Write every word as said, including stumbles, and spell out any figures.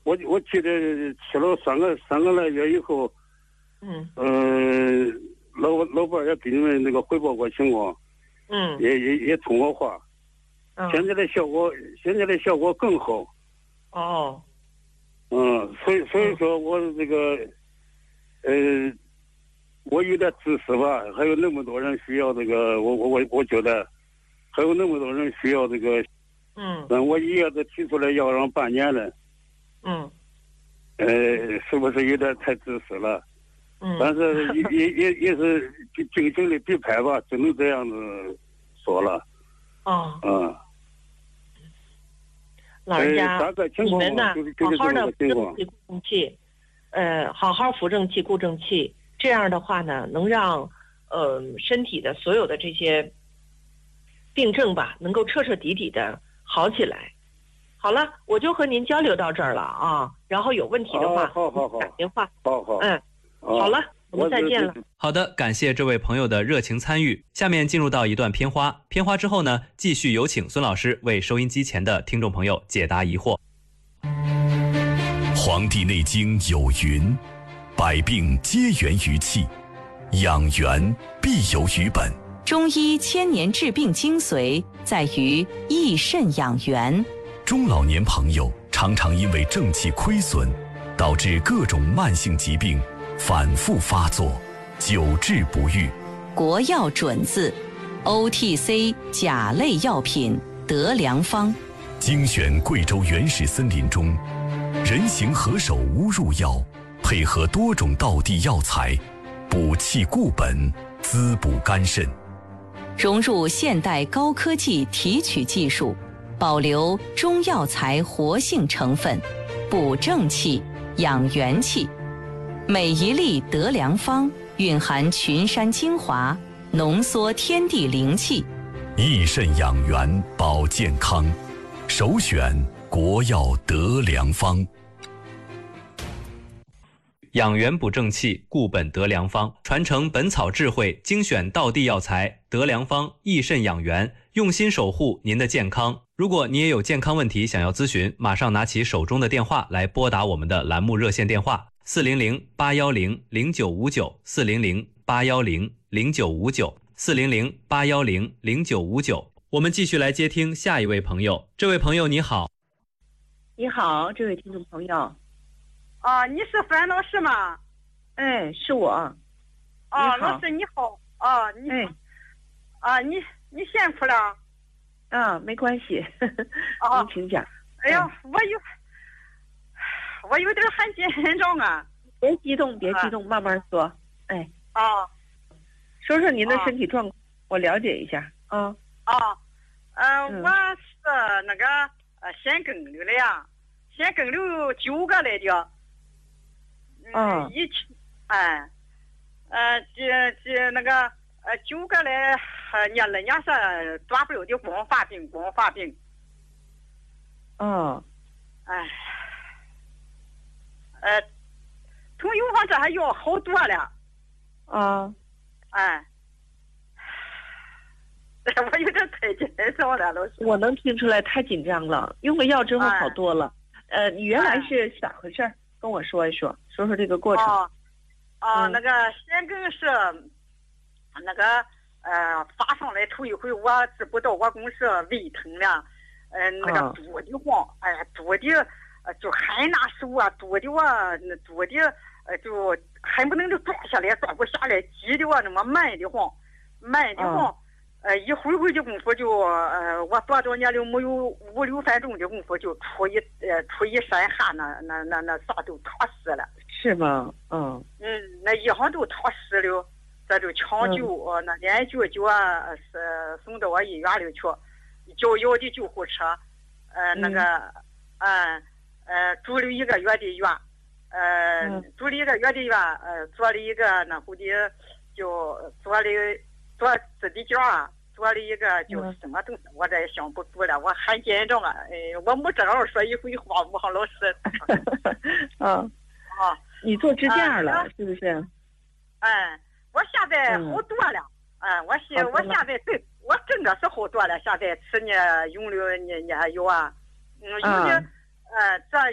我我记得吃了三个三个来月以后， 嗯嗯、呃，老老伴也给你们那个汇报过情况， 嗯， 也也也通过话， 嗯现在的效果现在的效果更好。 哦， 嗯，所以所以说我这个，呃，我有点自私吧，还有那么多人需要这个，我我我我觉得，还有那么多人需要这个， 嗯嗯，我一下子提出来要让半年了， 嗯呃，是不是有点太自私了？ 嗯， 但是也也也也是静静的比拍吧，只能这样子说了。 哦， 嗯。 老人家， 大概情况你们呢， 就是就是好好的这个情况正气固正气，呃，好好扶正气固正气，这样的话呢，能让呃身体的所有的这些病症吧，能够彻彻底底的好起来。好了，我就和您交流到这儿了啊，然后有问题的话， 哦好好好打电话。 好好， 嗯， 哦好了，我们再见了。 好的，感谢这位朋友的热情参与。下面进入到一段片花，片花之后呢，继续有请孙老师为收音机前的听众朋友解答疑惑。 《黄帝内经》有云：百病皆源于气，养元必有于本。 中医千年治病精髓在于益肾养元。 中老年朋友常常因为正气亏损，导致各种慢性疾病反复发作，久治不愈。 国药准字 O T C 甲类药品得良方， 精选贵州原始森林中人形何首乌入药，配合多种道地药材，补气固本，滋补肝肾。 融入现代高科技提取技术，保留中药材活性成分，补正气，养元气。每一粒得良方蕴含群山精华，浓缩天地灵气， 益肾养元保健康，首选国药得良方。 养元补正气，固本得良方，传承本草智慧，精选道地药材，得良方益肾养元，用心守护您的健康。如果你也有健康问题想要咨询，马上拿起手中的电话来拨打我们的栏目热线电话四零零八幺零零九五九四零零八幺零零九五九四零零八幺零零九五九。我们继续来接听下一位朋友。这位朋友你好。 你好，这位听众朋友。 啊，你是樊老师吗？ 哎，是我。 啊，老师你好。啊，你。 哎。 啊，你你嫌苦了？ 啊，没关系。 啊， 您请讲。 哎呀，我有，我有点很紧张啊。 别激动，别激动，慢慢说。哎。 啊。 说说您的身体状况，我了解一下。啊。 啊。呃，我是那个呃腺梗瘤的呀，腺梗瘤九个来的。 嗯。 一起，哎，呃，这这那个呃九个来，呃，伢人家是抓不了的光发病，光发病。 嗯。 哎。呃，从有方这还要好多了。 啊。 哎。我有点太紧张了，老师。 我能听出来太紧张了，用了药之后好多了。哎、呃，你原来是咋回事？哎、跟我说一说，说说这个过程。 哦，哦，嗯、那个腺梗是那个呃发上来头一回，我知不道我公是胃疼了，呃那个肚的慌，哎呀肚的呃就很难受啊，肚的我那肚的呃就恨不能就抓下来，抓不下来，急的我那么慢的慌，慢的慌。嗯呃，一会会的功夫就，呃，我多少年了没有五六分钟的功夫就出一呃出一身汗，那那那那啥都塌湿了。 是吗？嗯。 嗯，那衣裳都塌湿了，这就抢救，呃、嗯，那连救就啊是送到我医院里去，叫要的救护车，呃，那个，嗯，呃，住了一个月的院，呃，嗯、住了一个月的院，呃，做了一个那后的就做了做自己家啊。做了一个就什么东西，我这也想不出了，我很紧张啊！哎，我没正好说一回话，我好老师。 啊啊， 你做支架了、啊、是不是？ 哎，我现在好多了，嗯，嗯我现我现在对我真的是好多了，现在吃呢用了呢呢还有啊，嗯，有的、啊、呃这。